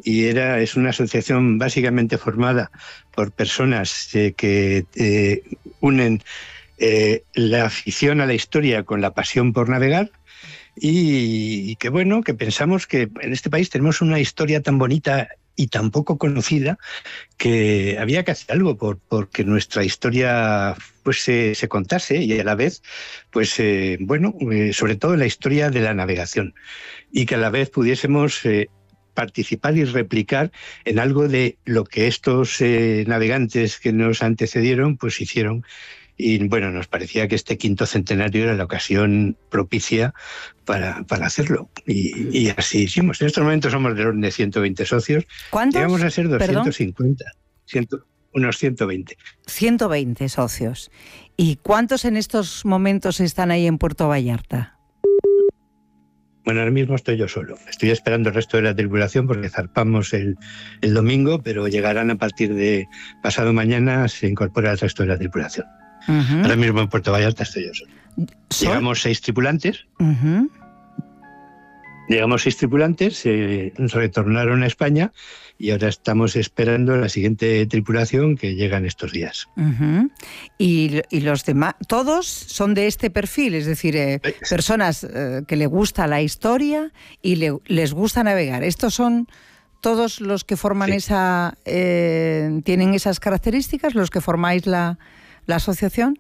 y es una asociación básicamente formada por personas que unen la afición a la historia con la pasión por navegar. Y que bueno, que pensamos que en este país tenemos una historia tan bonita y tan poco conocida que había que hacer algo porque nuestra historia pues se contase, y a la vez pues sobre todo la historia de la navegación, y que a la vez pudiésemos participar y replicar en algo de lo que estos navegantes que nos antecedieron pues hicieron. Y bueno, nos parecía que este 5º centenario era la ocasión propicia para hacerlo. Y así hicimos. En estos momentos somos del orden de 120 socios. ¿Cuántos? Llegamos a ser 250. ¿Perdón? Unos 120. 120 socios. ¿Y cuántos en estos momentos están ahí en Puerto Vallarta? Bueno, ahora mismo estoy yo solo. Estoy esperando el resto de la tripulación porque zarpamos el domingo, pero llegarán a partir de pasado mañana, se incorpora el resto de la tripulación. Uh-huh. Ahora mismo en Puerto Vallarta estoy yo solo. Llegamos 6 tripulantes. Uh-huh. Llegamos 6 tripulantes, retornaron a España y ahora estamos esperando la siguiente tripulación que llega en estos días. Uh-huh. Y los demás, todos son de este perfil, es decir, personas que le gusta la historia y les gusta navegar. ¿Estos son todos los que forman tienen esas características, los que formáis la asociación?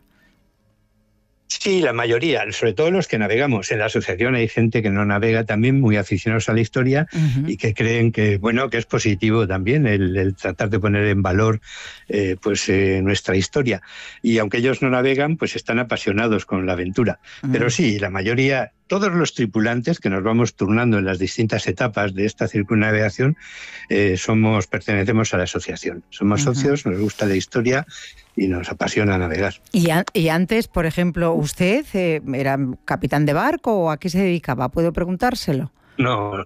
Sí, la mayoría, sobre todo los que navegamos. En la asociación hay gente que no navega también, muy aficionados a la historia, uh-huh, y que creen que es positivo también el tratar de poner en valor nuestra historia. Y aunque ellos no navegan, pues están apasionados con la aventura. Uh-huh. Pero sí, la mayoría, todos los tripulantes que nos vamos turnando en las distintas etapas de esta circunnavegación, pertenecemos a la asociación. Somos uh-huh, socios, nos gusta la historia y nos apasiona navegar. Y antes, por ejemplo, ¿usted era capitán de barco o a qué se dedicaba? ¿Puedo preguntárselo? No.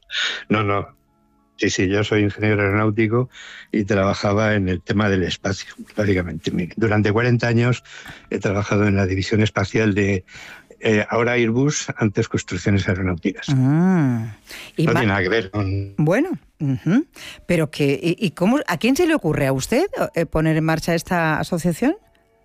Sí, yo soy ingeniero aeronáutico y trabajaba en el tema del espacio, básicamente. Durante 40 años he trabajado en la división espacial de ahora Airbus, antes Construcciones Aeronáuticas. No tiene nada que ver con... Bueno, uh-huh. Pero ¿cómo, a quién se le ocurre a usted poner en marcha esta asociación?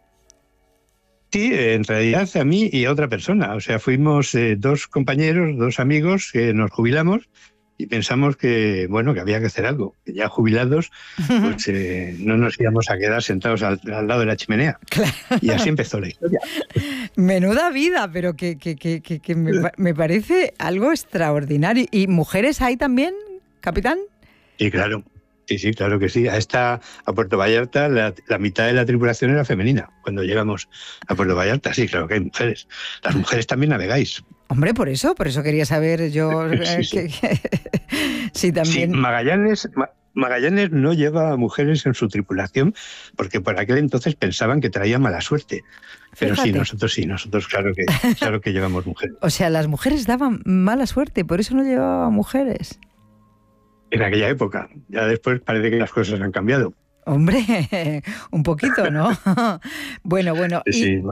Sí, en realidad a mí y a otra persona. O sea, fuimos 2 compañeros, 2 amigos que nos jubilamos y pensamos que había que hacer algo. Que ya jubilados, pues no nos íbamos a quedar sentados al lado de la chimenea. Claro. Y así empezó la historia. Menuda vida, pero que me parece algo extraordinario. ¿Y mujeres hay también, capitán? Sí, claro. Sí, claro que sí. A Puerto Vallarta la mitad de la tripulación era femenina. Cuando llegamos a Puerto Vallarta, sí, claro que hay mujeres. Las mujeres también navegáis. Hombre, por eso quería saber yo. Sí, también. Sí, Magallanes no lleva a mujeres en su tripulación porque por aquel entonces pensaban que traía mala suerte. Pero Fíjate. nosotros claro que llevamos mujeres. O sea, las mujeres daban mala suerte, por eso no llevaba mujeres. En aquella época. Ya después parece que las cosas han cambiado. Hombre, un poquito, ¿no? Bueno. Sí.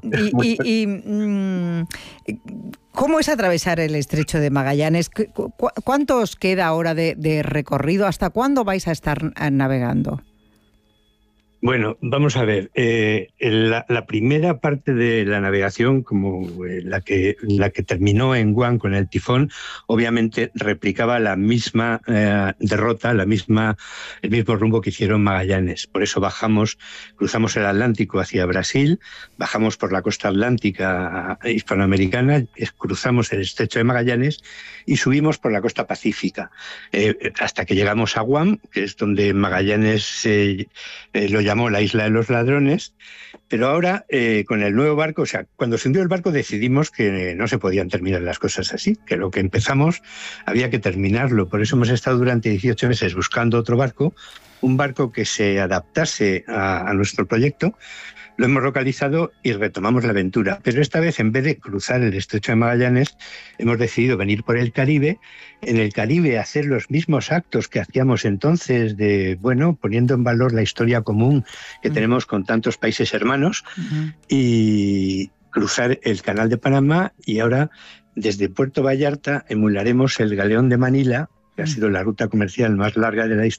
¿Cómo es atravesar el estrecho de Magallanes? ¿Cuánto os queda ahora de recorrido? ¿Hasta cuándo vais a estar navegando? Bueno, vamos a ver. La primera parte de la navegación, como la que terminó en Guam con el tifón, obviamente replicaba la misma derrota, el mismo rumbo que hicieron Magallanes. Por eso cruzamos el Atlántico hacia Brasil, bajamos por la costa atlántica hispanoamericana, cruzamos el estrecho de Magallanes y subimos por la costa pacífica, hasta que llegamos a Guam, que es donde Magallanes lo llamó la isla de los ladrones. Pero ahora, con el nuevo barco, o sea, cuando se hundió el barco decidimos que no se podían terminar las cosas así, que lo que empezamos había que terminarlo. Por eso hemos estado durante 18 meses buscando otro barco, un barco que se adaptase a nuestro proyecto. Lo hemos localizado y retomamos la aventura. Pero esta vez, en vez de cruzar el estrecho de Magallanes, hemos decidido venir por el Caribe. En el Caribe hacer los mismos actos que hacíamos entonces, poniendo en valor la historia común que tenemos con tantos países hermanos, y cruzar el Canal de Panamá. Y ahora, desde Puerto Vallarta, emularemos el Galeón de Manila, que ha sido la ruta comercial más larga de la historia,